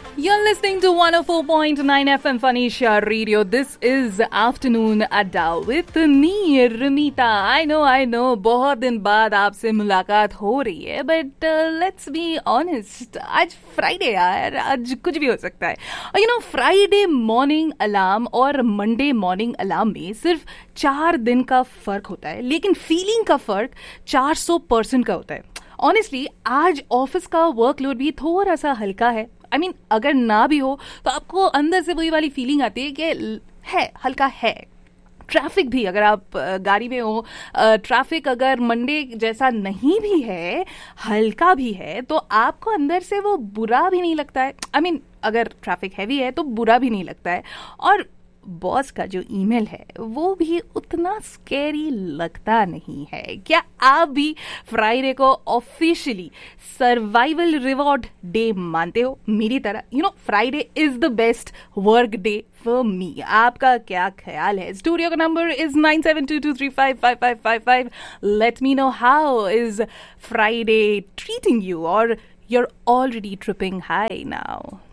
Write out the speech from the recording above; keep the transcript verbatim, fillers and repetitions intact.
You're listening to one oh four point nine F M Phoenicia Radio. This is Afternoon Adda with me, Ramita. I know, I know, बहुत दिन बाद आपसे मुलाकात हो रही है, but uh, let's be honest. आज Friday यार, आज कुछ भी हो सकता है. और you know, Friday morning alarm और Monday morning alarm में सिर्फ चार दिन का फर्क होता है, लेकिन फीलिंग का फर्क चार सौ परसेंट का होता है. ऑनेस्टली आज ऑफिस का वर्कलोड भी थोड़ा सा हल्का है. आई I मीन mean, अगर ना भी हो तो आपको अंदर से वही वाली फीलिंग आती है कि है हल्का है. ट्रैफिक भी, अगर आप गाड़ी में हो, ट्रैफिक अगर मंडे जैसा नहीं भी है, हल्का भी है, तो आपको अंदर से वो बुरा भी नहीं लगता है. आई I मीन mean, अगर ट्रैफिक हैवी है तो बुरा भी नहीं लगता है. और बॉस का जो ईमेल है वो भी उतना स्कैरी लगता नहीं है. क्या आप भी फ्राइडे को ऑफिशियली सर्वाइवल रिवॉर्ड डे मानते हो मेरी तरह? You know, Friday is the best work day for me. आपका क्या ख्याल है? स्टूडियो का number is nine seven to to three five five five five five. Let me know how is Friday treating you, और you're already tripping high now.